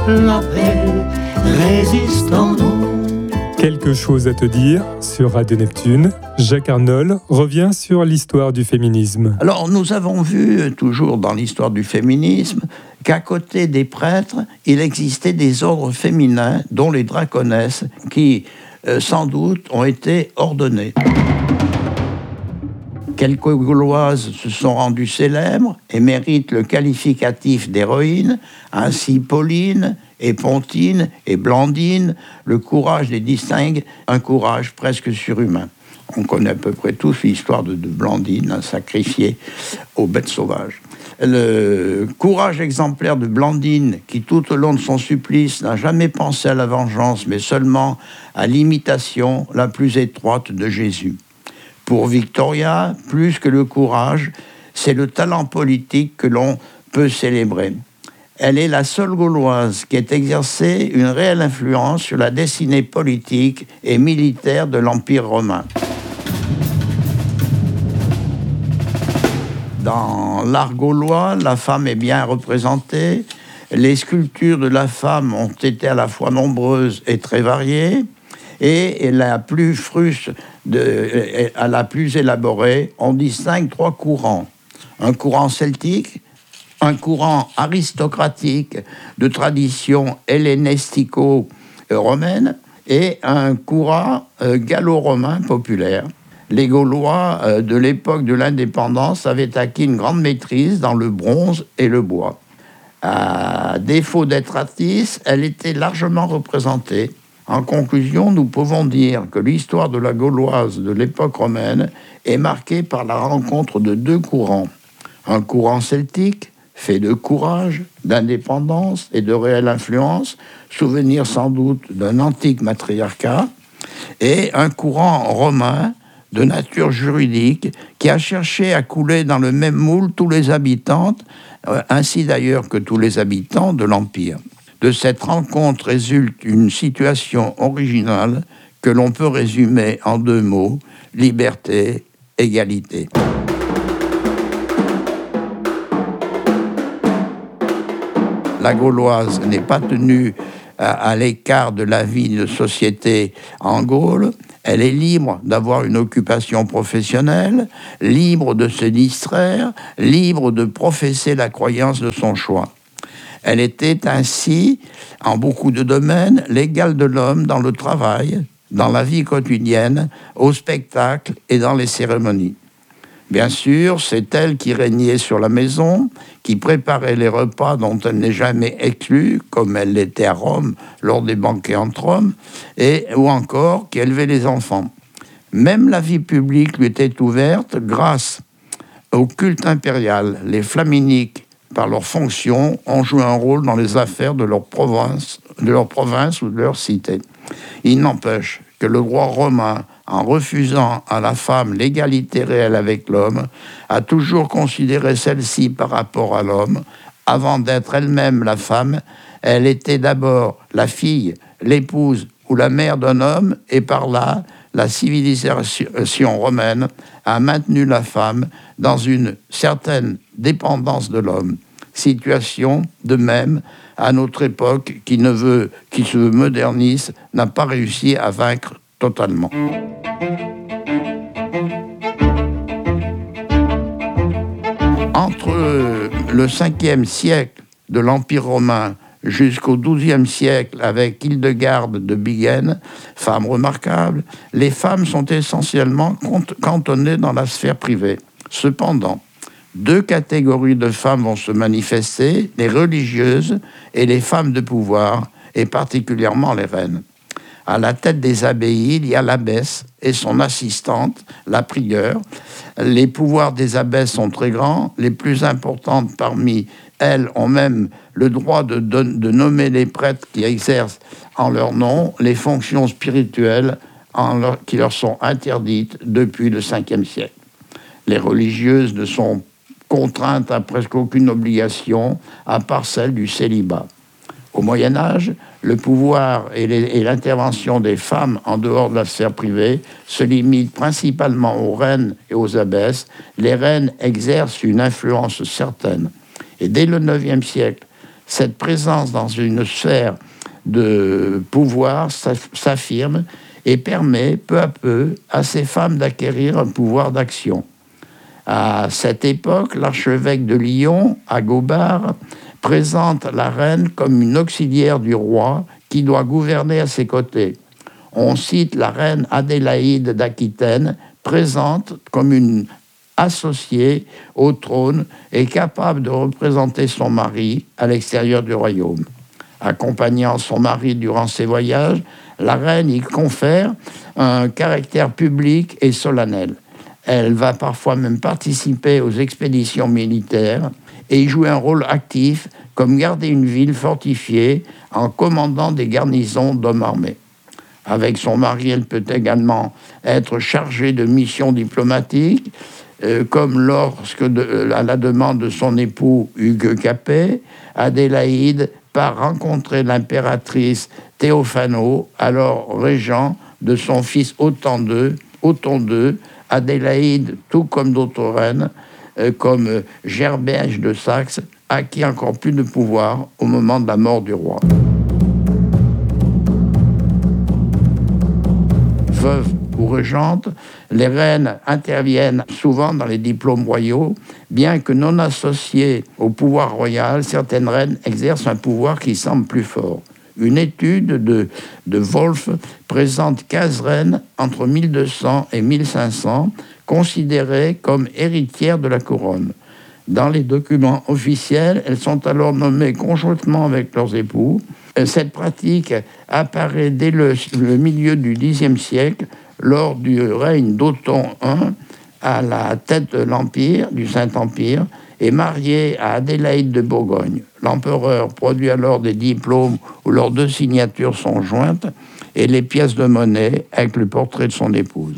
la paix, résistons-nous. Quelque chose à te dire sur Radio Neptune. Jacques Arnold revient sur l'histoire du féminisme. Alors, nous avons vu, toujours dans l'histoire du féminisme, qu'à côté des prêtres, il existait des ordres féminins, dont les draconesses, qui, sans doute, ont été ordonnés. Quelques Gauloises se sont rendues célèbres et méritent le qualificatif d'héroïne. Ainsi, Pauline et Pontine et Blandine, le courage les distingue, un courage presque surhumain. On connaît à peu près tous l'histoire de Blandine, sacrifiée aux bêtes sauvages. Le courage exemplaire de Blandine, qui tout au long de son supplice n'a jamais pensé à la vengeance, mais seulement à l'imitation la plus étroite de Jésus. Pour Victoria, plus que le courage, c'est le talent politique que l'on peut célébrer. Elle est la seule Gauloise qui ait exercé une réelle influence sur la destinée politique et militaire de l'Empire romain. Dans l'art gaulois, la femme est bien représentée. Les sculptures de la femme ont été à la fois nombreuses et très variées. Et la plus fruste, à la plus élaborée, on distingue 3 courants. Un courant celtique, un courant aristocratique de tradition hellénistico-romaine et un courant gallo-romain populaire. Les Gaulois de l'époque de l'indépendance avaient acquis une grande maîtrise dans le bronze et le bois. À défaut d'être artiste, elle était largement représentée. En conclusion, nous pouvons dire que l'histoire de la Gauloise de l'époque romaine est marquée par la rencontre de 2 courants. Un courant celtique, fait de courage, d'indépendance et de réelle influence, souvenir sans doute d'un antique matriarcat, et un courant romain de nature juridique qui a cherché à couler dans le même moule tous les habitants, ainsi d'ailleurs que tous les habitants de l'Empire. De cette rencontre résulte une situation originale que l'on peut résumer en 2 mots, liberté, égalité. La Gauloise n'est pas tenue à l'écart de la vie de société en Gaule. Elle est libre d'avoir une occupation professionnelle, libre de se distraire, libre de professer la croyance de son choix. Elle était ainsi, en beaucoup de domaines, l'égale de l'homme dans le travail, dans la vie quotidienne, au spectacle et dans les cérémonies. Bien sûr, c'est elle qui régnait sur la maison, qui préparait les repas dont elle n'est jamais exclue, comme elle l'était à Rome lors des banquets entre hommes, ou encore qui élevait les enfants. Même la vie publique lui était ouverte grâce au culte impérial. Les Flaminiques, par leur fonction, ont joué un rôle dans les affaires de leur province ou de leur cité. Il n'empêche que le roi romain, en refusant à la femme l'égalité réelle avec l'homme, a toujours considéré celle-ci par rapport à l'homme. Avant d'être elle-même la femme, elle était d'abord la fille, l'épouse ou la mère d'un homme, et par là, la civilisation romaine a maintenu la femme dans une certaine dépendance de l'homme. Situation, de même, à notre époque, qui se modernise, n'a pas réussi à vaincre totalement. Entre le 5e siècle de l'Empire romain jusqu'au XIIe siècle, avec Hildegarde de Bingen, femme remarquable, les femmes sont essentiellement cantonnées dans la sphère privée. Cependant, 2 catégories de femmes vont se manifester, les religieuses et les femmes de pouvoir, et particulièrement les reines. À la tête des abbayes, il y a l'abbesse et son assistante, la prieure. Les pouvoirs des abbesses sont très grands. Les plus importantes parmi elles ont même le droit de nommer les prêtres qui exercent en leur nom les fonctions spirituelles qui leur sont interdites depuis le 5e siècle. Les religieuses ne sont contraintes à presque aucune obligation, à part celle du célibat. Au Moyen-Âge, le pouvoir et l'intervention des femmes en dehors de la sphère privée se limitent principalement aux reines et aux abbesses. Les reines exercent une influence certaine. Et dès le IXe siècle, Cette présence dans une sphère de pouvoir s'affirme et permet peu à peu à ces femmes d'acquérir un pouvoir d'action. À cette époque, l'archevêque de Lyon, Agobard, présente la reine comme une auxiliaire du roi qui doit gouverner à ses côtés. On cite la reine Adélaïde d'Aquitaine, présente comme une associée au trône et capable de représenter son mari à l'extérieur du royaume. Accompagnant son mari durant ses voyages, la reine y confère un caractère public et solennel. Elle va parfois même participer aux expéditions militaires et y jouer un rôle actif comme garder une ville fortifiée en commandant des garnisons d'hommes armés. Avec son mari, elle peut également être chargée de missions diplomatiques, comme lorsque, à la demande de son époux Hugues Capet, Adélaïde part rencontrer l'impératrice Théophano, alors régent de son fils Othon II. Adélaïde, tout comme d'autres reines, comme Gerberge de Saxe, acquit encore plus de pouvoir au moment de la mort du roi. Veuves ou régentes, les reines interviennent souvent dans les diplômes royaux. Bien que non associées au pouvoir royal, certaines reines exercent un pouvoir qui semble plus fort. Une étude de Wolff présente 15 reines entre 1200 et 1500, considérées comme héritières de la couronne. Dans les documents officiels, elles sont alors nommées conjointement avec leurs époux. Cette pratique apparaît dès le milieu du Xe siècle, lors du règne d'Othon I, à la tête de l'Empire, du Saint-Empire, est mariée à Adélaïde de Bourgogne. L'empereur produit alors des diplômes où leurs deux signatures sont jointes et les pièces de monnaie avec le portrait de son épouse.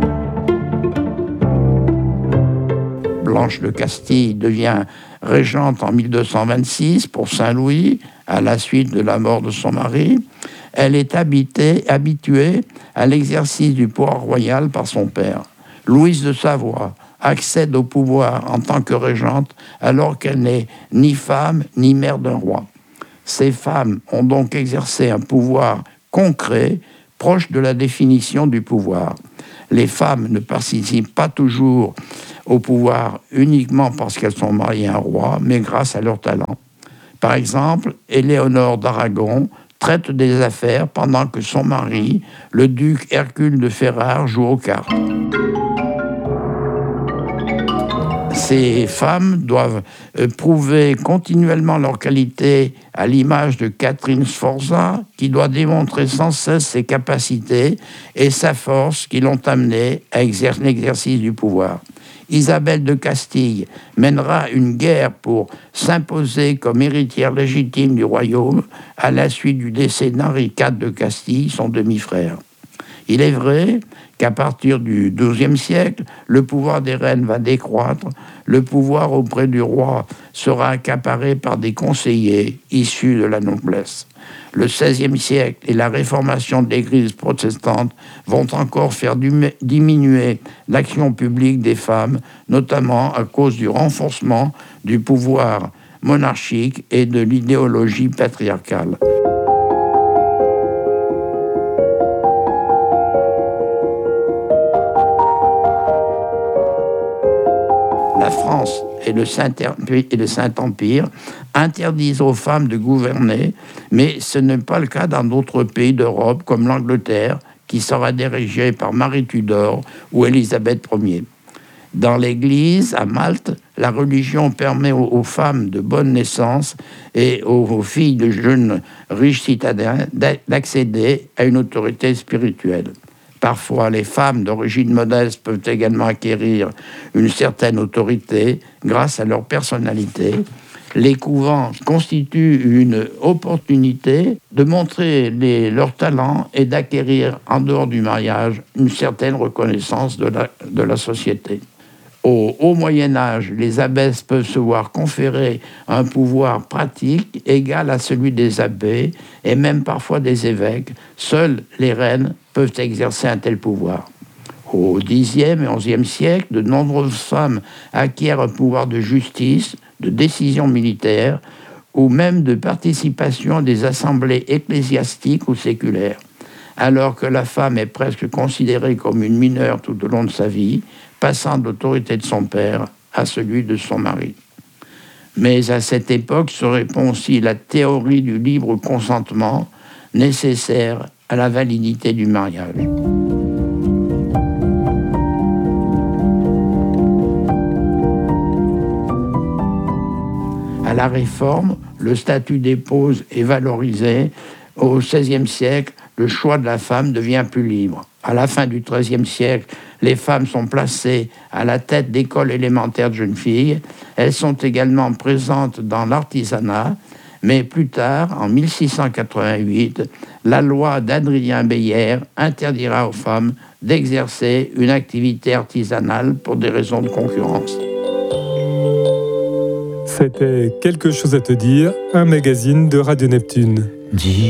Blanche de Castille devient régente en 1226 pour Saint-Louis, à la suite de la mort de son mari. Elle est habituée à l'exercice du pouvoir royal par son père. Louise de Savoie accède au pouvoir en tant que régente alors qu'elle n'est ni femme ni mère d'un roi. Ces femmes ont donc exercé un pouvoir concret, proche de la définition du pouvoir. Les femmes ne participent pas toujours au pouvoir uniquement parce qu'elles sont mariées à un roi, mais grâce à leur talent. Par exemple, Éléonore d'Aragon traite des affaires pendant que son mari, le duc Hercule de Ferrare, joue aux cartes. Ces femmes doivent prouver continuellement leur qualité à l'image de Catherine Sforza, qui doit démontrer sans cesse ses capacités et sa force qui l'ont amenée à l'exercice du pouvoir. Isabelle de Castille mènera une guerre pour s'imposer comme héritière légitime du royaume à la suite du décès d'Henri IV de Castille, son demi-frère. Il est vrai qu'à partir du XIIe siècle, le pouvoir des reines va décroître, le pouvoir auprès du roi sera accaparé par des conseillers issus de la noblesse. Le XVIe siècle et la réformation de l'Église protestante vont encore faire diminuer l'action publique des femmes, notamment à cause du renforcement du pouvoir monarchique et de l'idéologie patriarcale. La France et le Saint-Empire interdisent aux femmes de gouverner, mais ce n'est pas le cas dans d'autres pays d'Europe, comme l'Angleterre, qui sera dirigée par Marie Tudor ou Élisabeth Ier. Dans l'Église, à Malte, la religion permet aux femmes de bonne naissance et aux filles de jeunes riches citadins d'accéder à une autorité spirituelle. Parfois, les femmes d'origine modeste peuvent également acquérir une certaine autorité grâce à leur personnalité. Les couvents constituent une opportunité de montrer leur talent et d'acquérir, en dehors du mariage, une certaine reconnaissance de la société. Au Haut Moyen-Âge, les abbesses peuvent se voir conférer un pouvoir pratique égal à celui des abbés et même parfois des évêques. Seules les reines peuvent exercer un tel pouvoir. Au Xe et XIe siècle, de nombreuses femmes acquièrent un pouvoir de justice, de décision militaire ou même de participation des assemblées ecclésiastiques ou séculaires, alors que la femme est presque considérée comme une mineure tout au long de sa vie, passant de l'autorité de son père à celui de son mari. Mais à cette époque se répond aussi la théorie du libre consentement nécessaire à la validité du mariage. À la Réforme, le statut d'épouse est valorisé. Au XVIe siècle, le choix de la femme devient plus libre. À la fin du XIIIe siècle, les femmes sont placées à la tête d'écoles élémentaires de jeunes filles. Elles sont également présentes dans l'artisanat. Mais plus tard, en 1688, la loi d'Adrien Beyer interdira aux femmes d'exercer une activité artisanale pour des raisons de concurrence. C'était Quelque chose à te dire, un magazine de Radio Neptune.